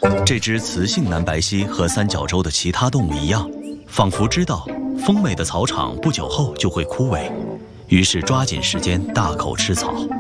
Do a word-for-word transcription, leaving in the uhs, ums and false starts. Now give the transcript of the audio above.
这只雌性南白犀和三角洲的其他动物一样，仿佛知道丰美的草场不久后就会枯萎，于是抓紧时间大口吃草。